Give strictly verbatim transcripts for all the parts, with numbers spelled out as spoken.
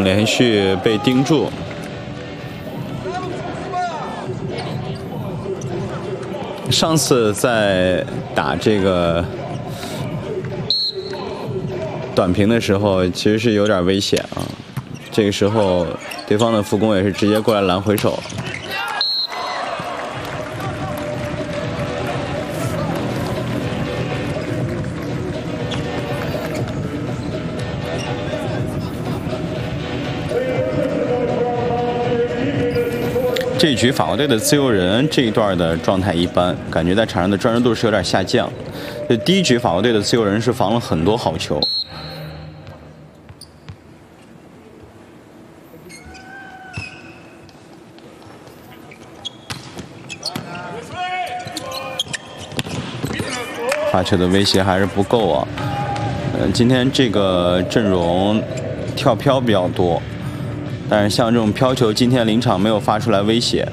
连续被盯住。上次在打这个短平的时候，其实是有点危险啊。这个时候，对方的副攻也是直接过来拦回手。这一局法国队的自由人这一段的状态一般，感觉在场上的专注度是有点下降。就第一局法国队的自由人是防了很多好球。发球的威胁还是不够啊。呃，今天这个阵容跳飘比较多。但是像这种飘球，今天临场没有发出来威胁，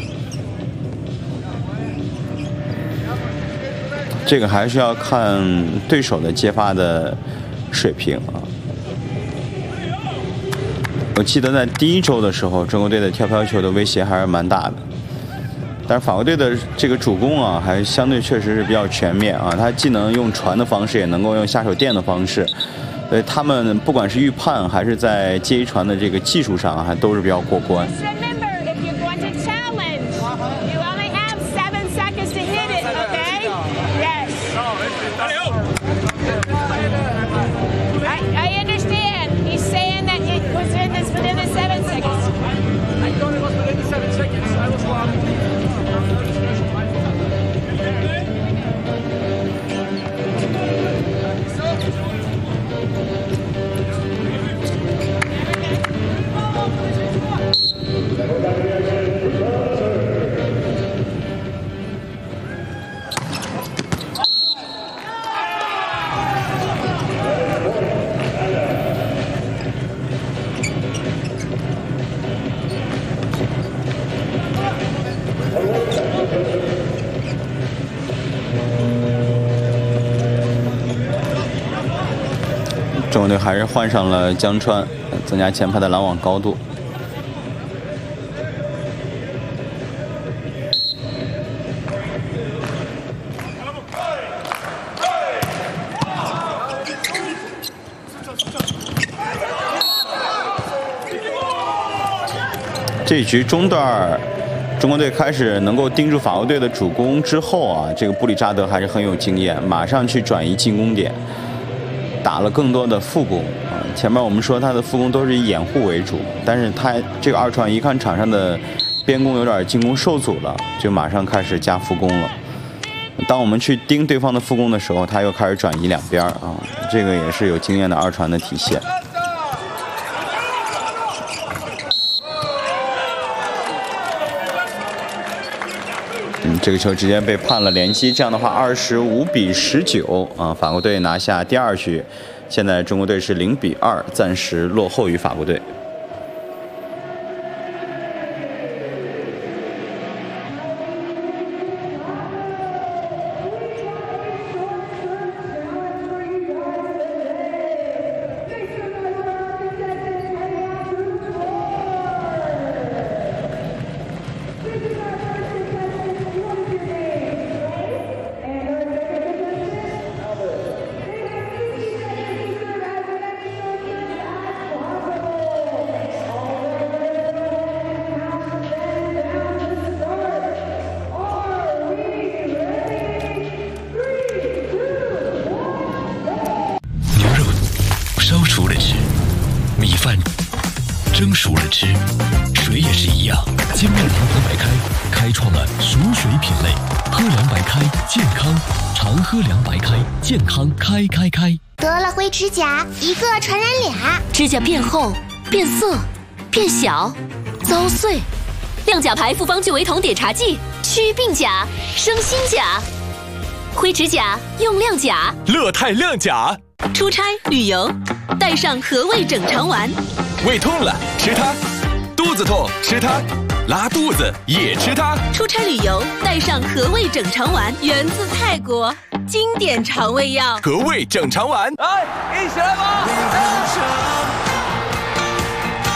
这个还是要看对手的接发的水平啊。我记得在第一周的时候，中国队的跳飘球的威胁还是蛮大的，但是法国队的这个主攻啊，还相对确实是比较全面啊，他既能用传的方式，也能够用下手垫的方式。所以他们不管是预判还是在接一传的这个技术上，还都是比较过关。中国队还是换上了江川，增加前排的拦网高度。这一局中段，中国队开始能够盯住法国队的主攻之后啊，这个布里扎德还是很有经验，马上去转移进攻点，打了更多的副攻啊。前面我们说他的副攻都是以掩护为主，但是他这个二传一看场上的边攻有点进攻受阻了，就马上开始加副攻了。当我们去盯对方的副攻的时候，他又开始转移两边啊，这个也是有经验的二传的体现。嗯，这个球直接被判了连击，这样的话二十五比十九啊，法国队拿下第二局。现在中国队是零比二，暂时落后于法国队。 蒸熟了吃，水也是一样。精酿长河白开开创了熟水品类，喝凉白开，健康常喝凉白开，健康开开开。 得了灰指甲，一个传染俩， 指甲变厚、变色、变小、遭碎。亮甲牌复方聚维酮碘茶剂，祛病甲，生新甲。灰指甲用亮甲， 乐泰亮甲。 出差旅游，带上和味整肠丸。 胃痛了吃它，肚子痛吃它，拉肚子也吃它。 出差旅游带上和味整肠丸，源自泰国，经典肠胃药。 和味整肠丸， 来，一起来吧！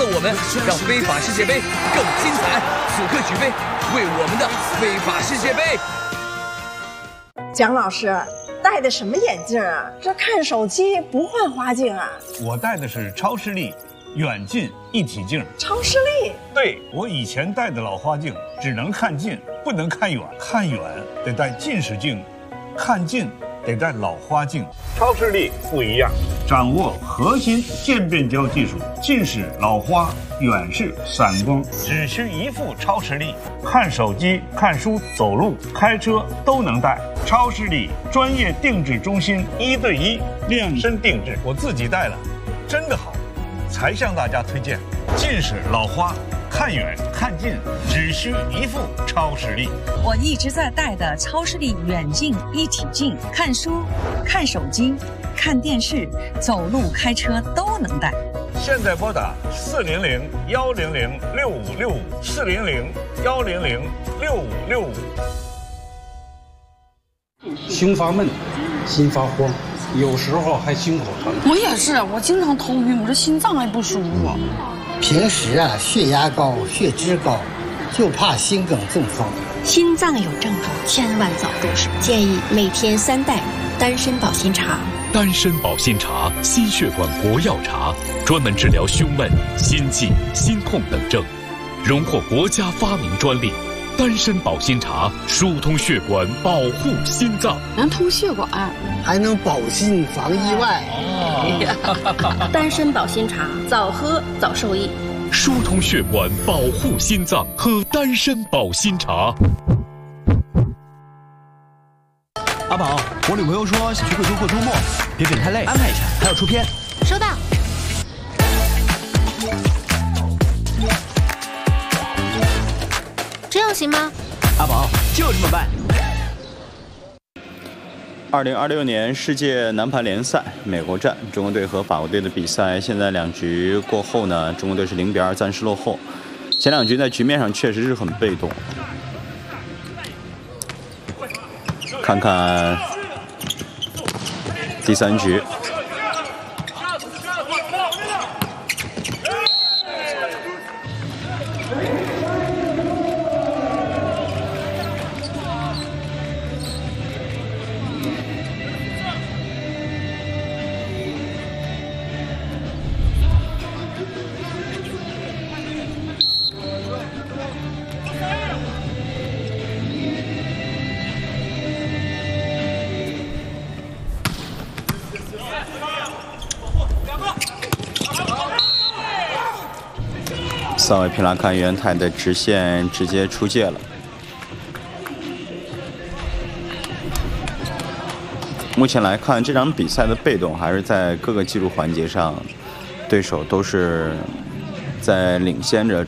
的我们，让非法世界杯更精彩。此刻举杯，为我们的非法世界杯。 蒋老师戴的什么眼镜啊？这看手机不换花镜啊？ 我戴的是超视力远近一体镜。 超视力？ 对，我以前戴的老花镜只能看近，不能看远，看远得戴近视镜，看近得戴老花镜。超视力不一样，掌握核心渐变焦技术，近视、老花、远视、散光，只需一副超视力，看手机、看书、走路、开车都能戴。超视力专业定制中心，一对一量身定制，我自己戴了，真的好，才向大家推荐。近视、老花，看远看近只需一副超视力。 我一直在戴的超视力远近一体镜，看书、看手机、看电视、走路、开车都能戴。 现在拨打四零零幺零零六五六五，四零零幺零零六五六五。 胸发闷，心发慌，有时候还心口疼。 我也是，我经常头晕，我这心脏还不舒服。 平时啊，血压高、血脂高，就怕心梗中风。 心脏有症状，千万早入手。建议每天三袋丹参保心茶。 丹参保心茶，心血管国药茶，专门治疗胸闷、心悸、心痛等症，荣获国家发明专利。丹参保心茶疏通血管，保护心脏， 能通血管， 还能保心防意外。 哦、丹参保心茶，早喝早受益。 疏通血管，保护心脏，喝丹参保心茶。 阿宝，我女朋友说想去贵州过周末，别整太累，安排一下，还要出片。 收到。这样行吗？ 阿宝，就这么办。 二零二六年世界男排联赛美国站，中国队和法国队的比赛，现在两局过后呢，中国队是零比二暂时落后。前两局在局面上确实是很被动。看看第三局。萨维皮拉看袁泰的直线直接出界了。目前来看，这场比赛的被动还是在各个技术环节上，对手都是在领先着。